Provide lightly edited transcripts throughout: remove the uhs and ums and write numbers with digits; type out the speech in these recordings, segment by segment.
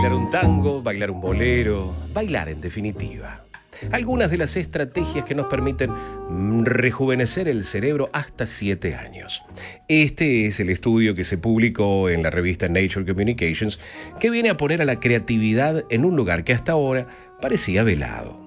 bailar un tango, bailar un bolero, bailar en definitiva. Algunas de las estrategias que nos permiten rejuvenecer el cerebro hasta 7 años. Este es el estudio que se publicó en la revista Nature Communications, que viene a poner a la creatividad en un lugar que hasta ahora parecía velado.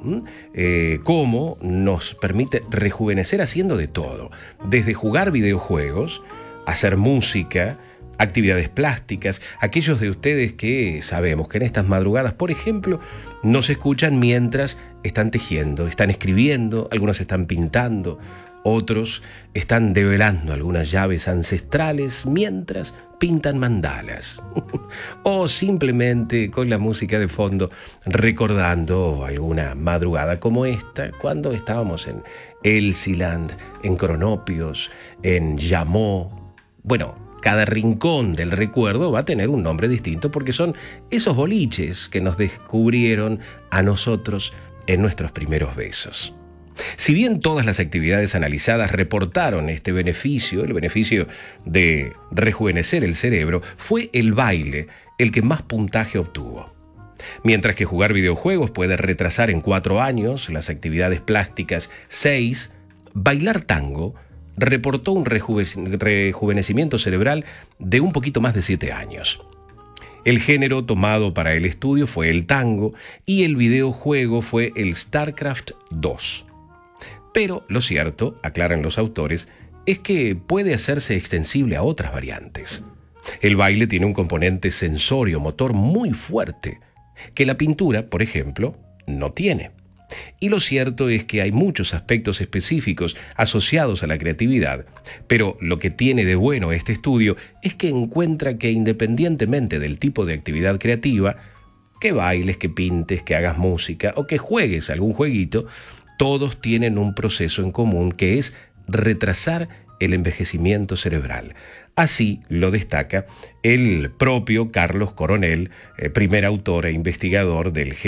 Cómo nos permite rejuvenecer haciendo de todo, desde jugar videojuegos, hacer música, actividades plásticas. Aquellos de ustedes que sabemos que en estas madrugadas, por ejemplo, nos escuchan mientras están tejiendo, están escribiendo, algunos están pintando, otros están develando algunas llaves ancestrales mientras pintan mandalas. O simplemente con la música de fondo recordando alguna madrugada como esta, cuando estábamos en Elsiland, en Cronopios, en Llamó. Bueno, cada rincón del recuerdo va a tener un nombre distinto porque son esos boliches que nos descubrieron a nosotros en nuestros primeros besos. Si bien todas las actividades analizadas reportaron este beneficio, el beneficio de rejuvenecer el cerebro, fue el baile el que más puntaje obtuvo. Mientras que jugar videojuegos puede retrasar en 4 años, las actividades plásticas 6, bailar tango reportó un rejuvenecimiento cerebral de un poquito más de 7 años. El género tomado para el estudio fue el tango y el videojuego fue el StarCraft 2. Pero lo cierto, aclaran los autores, es que puede hacerse extensible a otras variantes. El baile tiene un componente sensorio-motor muy fuerte, que la pintura, por ejemplo, no tiene. Y lo cierto es que hay muchos aspectos específicos asociados a la creatividad, pero lo que tiene de bueno este estudio es que encuentra que independientemente del tipo de actividad creativa, que bailes, que pintes, que hagas música o que juegues algún jueguito, todos tienen un proceso en común que es retrasar el envejecimiento cerebral. Así lo destaca el propio Carlos Coronel, primer autor e investigador del